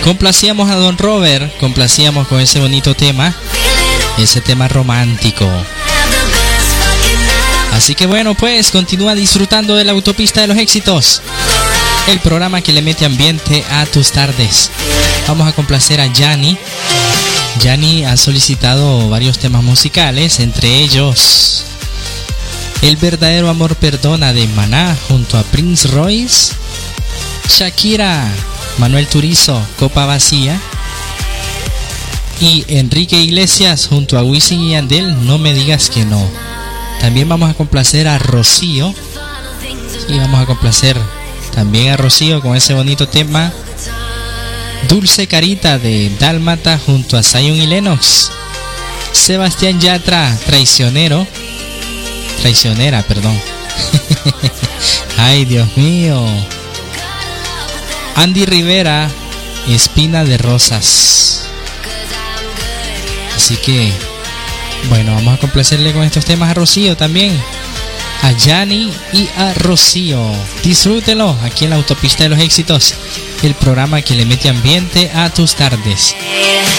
Complacíamos a Don Robert, complacíamos con ese bonito tema, ese tema romántico. Así que bueno, pues continúa disfrutando de la Autopista de los Éxitos, el programa que le mete ambiente a tus tardes. Vamos a complacer a Yanni. Yanni ha solicitado varios temas musicales, entre ellos El verdadero amor perdona de Maná junto a Prince Royce, Shakira, Manuel Turizo, Copa Vacía, y Enrique Iglesias junto a Wisin y Yandel, No me digas que no. También vamos a complacer a Rocío, y vamos a complacer también a Rocío con ese bonito tema Dulce Carita de Dálmata junto a Zion y Lennox. Sebastián Yatra, Traicionera, perdón. Ay, Dios mío. Andy Rivera, Espina de Rosas. Así que bueno, vamos a complacerle con estos temas a Rocío también, a Yanni y a Rocío. Disfrútelo aquí en la Autopista de los Éxitos, el programa que le mete ambiente a tus tardes.